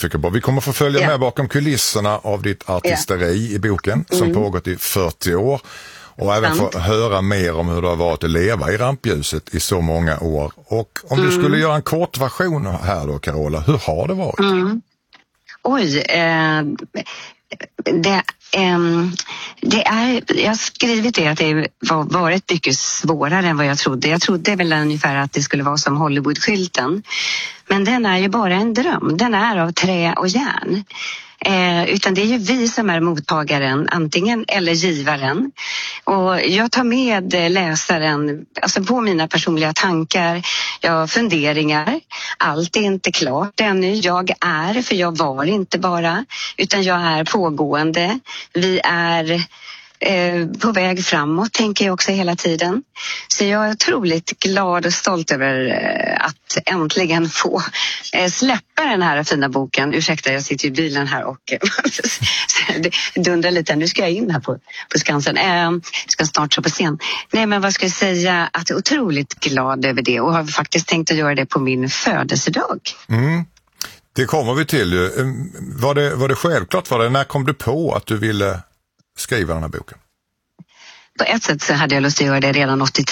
nyfiken på. Vi kommer få följa med bakom kulisserna av ditt artisteri i boken som pågått i 40 år. Och även få höra mer om hur det har varit att leva i rampljuset i så många år. Och om du skulle göra en kort version här då, Carola, hur har det varit? Jag har skrivit det att det har varit mycket svårare än vad jag trodde. Jag trodde väl ungefär att det skulle vara som Hollywood-skylten. Men den är ju bara en dröm. Den är av trä och järn. Utan det är ju vi som är mottagaren, antingen eller givaren. Och jag tar med läsaren alltså på mina personliga tankar, funderingar. Allt är inte klart ännu. Jag är, för jag var inte bara, utan jag är pågående. Vi är på väg framåt, tänker jag också hela tiden. Så jag är otroligt glad och stolt över att äntligen få släppa den här fina boken. Ursäkta, jag sitter i bilen här och dundrar lite. Nu ska jag in här på Skansen. Ska snart stå på scen. Nej, men vad ska jag säga? Att jag är otroligt glad över det och har faktiskt tänkt att göra det på min födelsedag. Det kommer vi till ju. Var det självklart? När kom du på att du ville skriva den här boken? På ett sätt så hade jag lust att göra det redan 83.